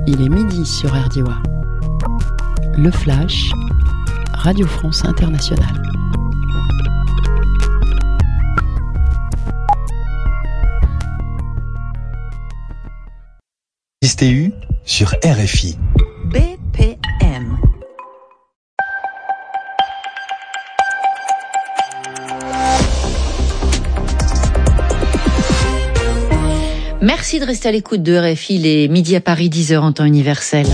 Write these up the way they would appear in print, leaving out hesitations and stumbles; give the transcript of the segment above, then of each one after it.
Il est midi sur RDOA. Le Flash, Radio France Internationale. STU sur RFI. BPM. Merci de rester à l'écoute de RFI, les midi à Paris, 10h en temps universel.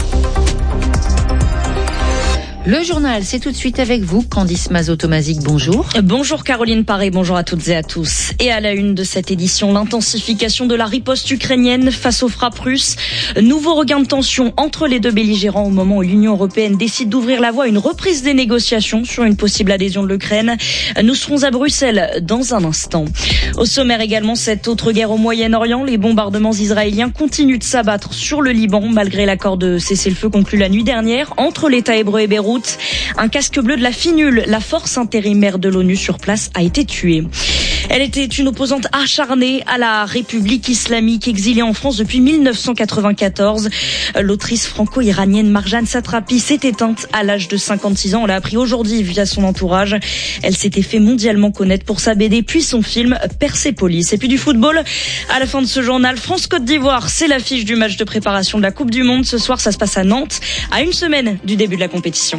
Le journal, c'est tout de suite avec vous, Candice Mazot-Tomazic, bonjour. Bonjour Caroline Paré, bonjour à toutes et à tous. Et à la une de cette édition, l'intensification de la riposte ukrainienne face aux frappes russes. Nouveau regain de tension entre les deux belligérants au moment où l'Union européenne décide d'ouvrir la voie à une reprise des négociations sur une possible adhésion de l'Ukraine. Nous serons à Bruxelles dans un instant. Au sommaire également, cette autre guerre au Moyen-Orient. Les bombardements israéliens continuent de s'abattre sur le Liban malgré l'accord de cessez-le-feu conclu la nuit dernière entre l'État hébreu et Beyrouth. Un casque bleu de la FINUL, la force intérimaire de l'ONU sur place, a été tué. Elle était une opposante acharnée à la République islamique, exilée en France depuis 1994. L'autrice franco-iranienne Marjane Satrapi s'est éteinte à l'âge de 56 ans. On l'a appris aujourd'hui via son entourage. Elle s'était fait mondialement connaître pour sa BD puis son film Persépolis. Et puis du football, à la fin de ce journal, France-Côte d'Ivoire, c'est l'affiche du match de préparation de la Coupe du Monde. Ce soir, ça se passe à Nantes, à une semaine du début de la compétition.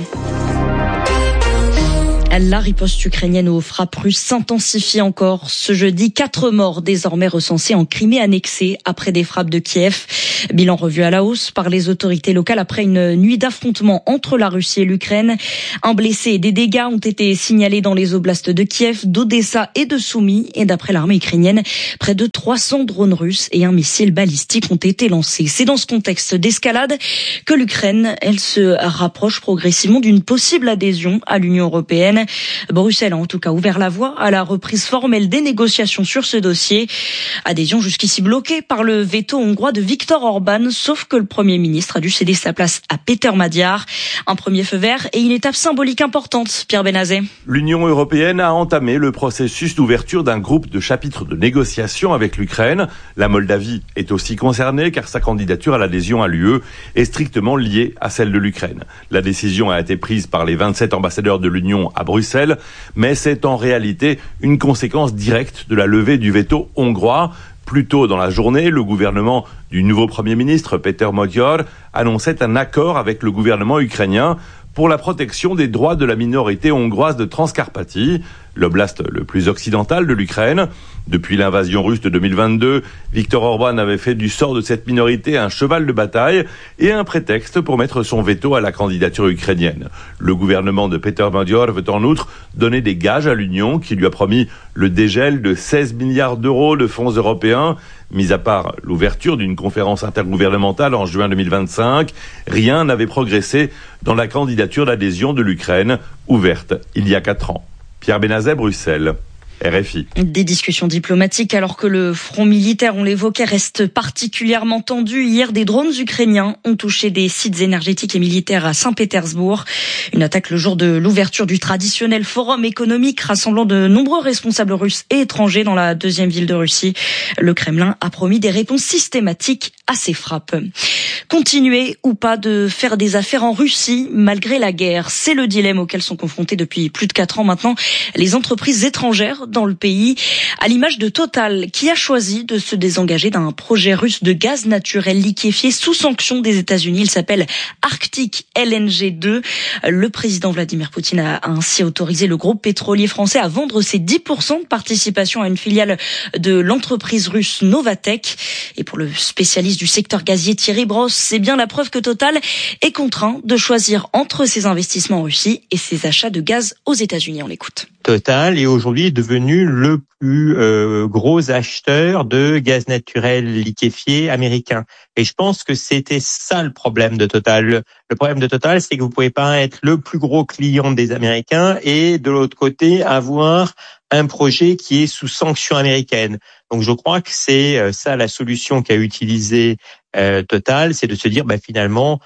La riposte ukrainienne aux frappes russes s'intensifie encore. Ce jeudi, 4 morts désormais recensés en Crimée annexée après des frappes de Kiev. Bilan revu à la hausse par les autorités locales après une nuit d'affrontements entre la Russie et l'Ukraine. Un blessé et des dégâts ont été signalés dans les oblasts de Kiev, d'Odessa et de Soumy. Et d'après l'armée ukrainienne, près de 300 drones russes et un missile balistique ont été lancés. C'est dans ce contexte d'escalade que l'Ukraine, elle se rapproche progressivement d'une possible adhésion à l'Union européenne. Bruxelles a en tout cas ouvert la voie à la reprise formelle des négociations sur ce dossier. Adhésion jusqu'ici bloquée par le veto hongrois de Viktor Orban, sauf que le Premier ministre a dû céder sa place à Péter Magyar. Un premier feu vert et une étape symbolique importante, Pierre Benazet. L'Union européenne a entamé le processus d'ouverture d'un groupe de chapitres de négociation avec l'Ukraine. La Moldavie est aussi concernée car sa candidature à l'adhésion à l'UE est strictement liée à celle de l'Ukraine. La décision a été prise par les 27 ambassadeurs de l'Union à Bruxelles, mais c'est en réalité une conséquence directe de la levée du veto hongrois. Plus tôt dans la journée, le gouvernement du nouveau Premier ministre, Péter Magyar, annonçait un accord avec le gouvernement ukrainien pour la protection des droits de la minorité hongroise de Transcarpathie, l'oblast le plus occidental de l'Ukraine. Depuis l'invasion russe de 2022, Viktor Orban avait fait du sort de cette minorité un cheval de bataille et un prétexte pour mettre son veto à la candidature ukrainienne. Le gouvernement de Péter Magyar veut en outre donner des gages à l'Union qui lui a promis le dégel de 16 milliards d'euros de fonds européens. Mis à part l'ouverture d'une conférence intergouvernementale en juin 2025, rien n'avait progressé dans la candidature d'adhésion de l'Ukraine, ouverte il y a 4 ans. Pierre Benazet, Bruxelles. RFI. Des discussions diplomatiques alors que le front militaire, on l'évoquait, reste particulièrement tendu. Hier, des drones ukrainiens ont touché des sites énergétiques et militaires à Saint-Pétersbourg. Une attaque le jour de l'ouverture du traditionnel forum économique rassemblant de nombreux responsables russes et étrangers dans la deuxième ville de Russie. Le Kremlin a promis des réponses systématiques à ces frappes. Continuer ou pas de faire des affaires en Russie malgré la guerre, c'est le dilemme auquel sont confrontées depuis plus de 4 ans maintenant les entreprises étrangères dans le pays, à l'image de Total, qui a choisi de se désengager d'un projet russe de gaz naturel liquéfié sous sanction des États-Unis. Il s'appelle Arctic LNG 2. Le président Vladimir Poutine a ainsi autorisé le groupe pétrolier français à vendre ses 10% de participation à une filiale de l'entreprise russe Novatek. Et pour le spécialiste du secteur gazier Thierry Brosse, c'est bien la preuve que Total est contraint de choisir entre ses investissements en Russie et ses achats de gaz aux États-Unis. On l'écoute. Total est aujourd'hui devenu le plus gros acheteur de gaz naturel liquéfié américain. Et je pense que c'était ça le problème de Total. Le problème de Total, c'est que vous pouvez pas être le plus gros client des Américains et de l'autre côté avoir un projet qui est sous sanction américaine. Donc je crois que c'est ça la solution qu'a utilisée Total, c'est de se dire finalement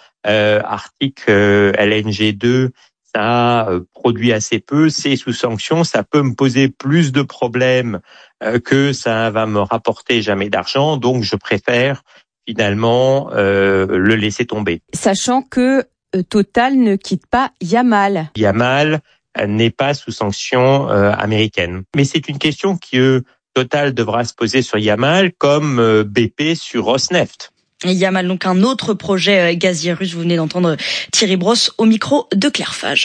Arctic LNG 2 ça produit assez peu, c'est sous sanction, ça peut me poser plus de problèmes que ça va me rapporter jamais d'argent, donc je préfère finalement le laisser tomber. Sachant que Total ne quitte pas Yamal. Yamal n'est pas sous sanction américaine. Mais c'est une question que Total devra se poser sur Yamal comme BP sur Rosneft. Et Yamal, donc un autre projet gazier russe. Vous venez d'entendre Thierry Brosse au micro de Claire Fage.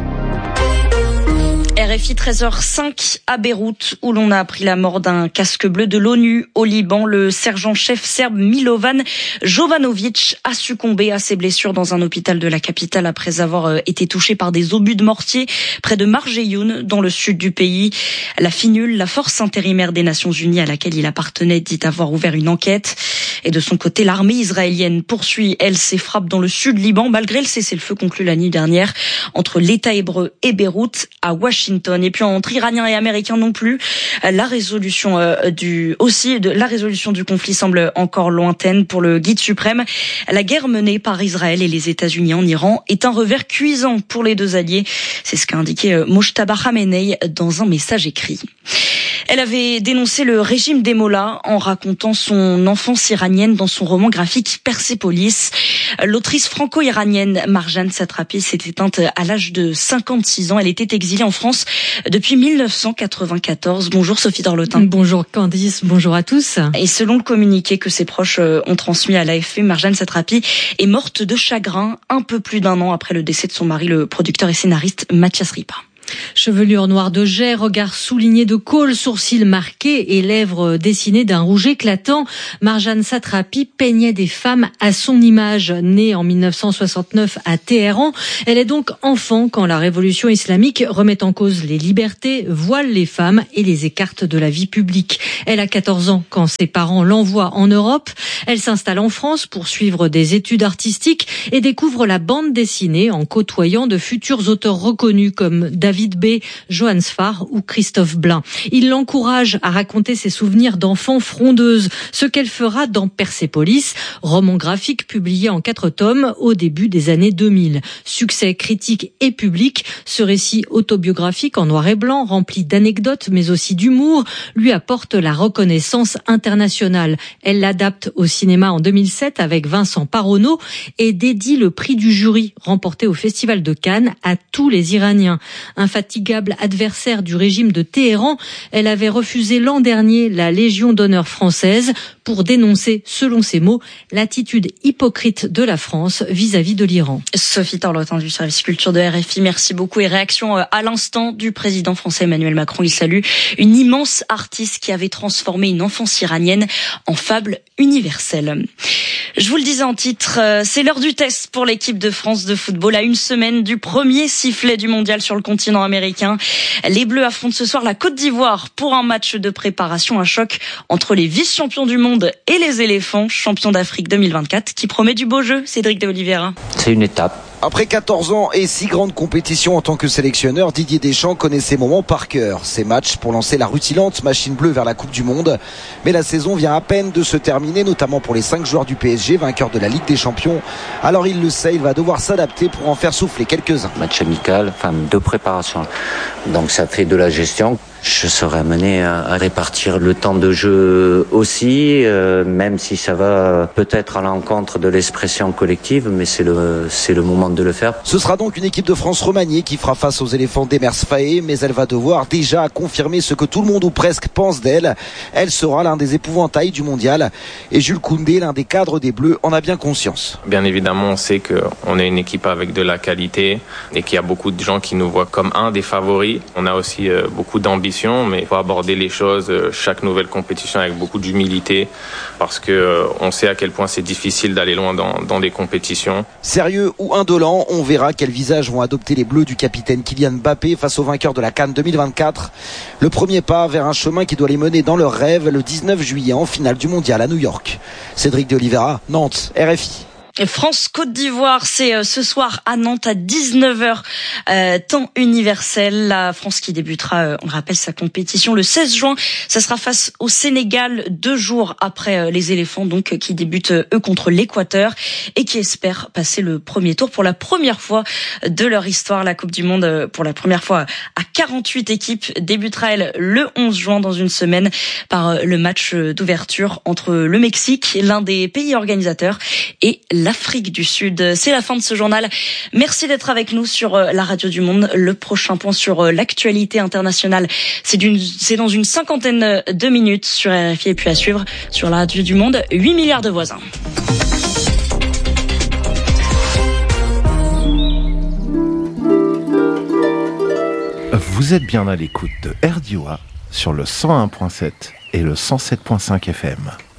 RFI 13h05 à Beyrouth, où l'on a appris la mort d'un casque bleu de l'ONU au Liban. Le sergent-chef serbe Milovan Jovanovic a succombé à ses blessures dans un hôpital de la capitale après avoir été touché par des obus de mortier près de Marjeyoun, dans le sud du pays. La FINUL, la force intérimaire des Nations Unies à laquelle il appartenait, dit avoir ouvert une enquête. Et de son côté, l'armée israélienne poursuit, elle, ses frappes dans le sud Liban, malgré le cessez-le-feu conclu la nuit dernière entre l'État hébreu et Beyrouth à Washington. Et puis entre Iraniens et Américains non plus, la résolution du conflit semble encore lointaine pour le guide suprême. La guerre menée par Israël et les États-Unis en Iran est un revers cuisant pour les deux alliés. C'est ce qu'a indiqué Mojtaba Khamenei dans un message écrit. Elle avait dénoncé le régime des Mollahs en racontant son enfance iranienne dans son roman graphique Persépolis. L'autrice franco-iranienne Marjane Satrapi s'est éteinte à l'âge de 56 ans. Elle était exilée en France depuis 1994. Bonjour Sophie Dorlotin. Bonjour Candice, bonjour à tous. Et selon le communiqué que ses proches ont transmis à l'AFP, Marjane Satrapi est morte de chagrin un peu plus d'un an après le décès de son mari, le producteur et scénariste Mathias Ripa. Chevelure noire de jais, regard souligné de colle, sourcils marqués et lèvres dessinées d'un rouge éclatant, Marjane Satrapi peignait des femmes à son image. Née en 1969 à Téhéran, elle est donc enfant quand la révolution islamique remet en cause les libertés, voile les femmes et les écarte de la vie publique. Elle a 14 ans quand ses parents l'envoient en Europe. Elle s'installe en France pour suivre des études artistiques et découvre la bande dessinée en côtoyant de futurs auteurs reconnus comme David B, Johannes Farr ou Christophe Blain. Il l'encourage à raconter ses souvenirs d'enfant frondeuse, ce qu'elle fera dans Persépolis, roman graphique publié en 4 tomes au début des années 2000. Succès critique et public, ce récit autobiographique en noir et blanc, rempli d'anecdotes mais aussi d'humour, lui apporte la reconnaissance internationale. Elle l'adapte au cinéma en 2007 avec Vincent Paronneau et dédie le prix du jury remporté au Festival de Cannes à tous les Iraniens. Infatigable adversaire du régime de Téhéran, elle avait refusé l'an dernier la Légion d'honneur française pour dénoncer, selon ses mots, l'attitude hypocrite de la France vis-à-vis de l'Iran. Sophie Dorlotin du service culture de RFI, merci beaucoup. Et réaction à l'instant du président français Emmanuel Macron. Il salue une immense artiste qui avait transformé une enfance iranienne en fable universelle. Je vous le disais en titre, c'est l'heure du test pour l'équipe de France de football à une semaine du premier sifflet du mondial sur le continent américain. Les Bleus affrontent ce soir la Côte d'Ivoire pour un match de préparation, un choc entre les vice-champions du monde et les éléphants, champions d'Afrique 2024, qui promet du beau jeu. Cédric de Oliveira. C'est une étape. Après 14 ans et 6 grandes compétitions en tant que sélectionneur, Didier Deschamps connaît ces moments par cœur. Ces matchs pour lancer la rutilante machine bleue vers la Coupe du Monde. Mais la saison vient à peine de se terminer, notamment pour les 5 joueurs du PSG, vainqueurs de la Ligue des Champions. Alors il le sait, il va devoir s'adapter pour en faire souffler quelques-uns. Match amical, de préparation. Donc ça fait de la gestion. Je serai amené à répartir le temps de jeu aussi, même si ça va peut-être à l'encontre de l'expression collective, mais c'est le moment de le faire. Ce sera donc une équipe de France remaniée qui fera face aux éléphants d'Emers Faé, mais elle va devoir déjà confirmer ce que tout le monde ou presque pense d'elle. Elle sera l'un des épouvantails du mondial. Et Jules Koundé, l'un des cadres des Bleus, en a bien conscience. Bien évidemment, on sait qu'on est une équipe avec de la qualité et qu'il y a beaucoup de gens qui nous voient comme un des favoris. On a aussi beaucoup d'ambition. Mais il faut aborder les choses, chaque nouvelle compétition avec beaucoup d'humilité parce que on sait à quel point c'est difficile d'aller loin dans des compétitions. Sérieux ou indolent, on verra quel visage vont adopter les Bleus du capitaine Kylian Mbappé face aux vainqueurs de la CAN 2024. Le premier pas vers un chemin qui doit les mener dans leurs rêves le 19 juillet en finale du mondial à New York. Cédric de Oliveira, Nantes, RFI. France-Côte d'Ivoire, c'est ce soir à Nantes à 19h, temps universel. La France qui débutera, on rappelle, sa compétition le 16 juin. Ça sera face au Sénégal 2 jours après les éléphants, donc qui débutent eux contre l'Équateur et qui espèrent passer le premier tour pour la première fois de leur histoire. La Coupe du Monde, pour la première fois à 48 équipes, débutera elle le 11 juin dans une semaine par le match d'ouverture entre le Mexique, l'un des pays organisateurs, et l'Afrique du Sud. C'est la fin de ce journal. Merci d'être avec nous sur la radio du Monde. Le prochain point sur l'actualité internationale, c'est dans une cinquantaine de minutes sur RFI, et puis à suivre sur la radio du Monde, 8 milliards de voisins. Vous êtes bien à l'écoute de RDOA sur le 101.7 et le 107.5 FM.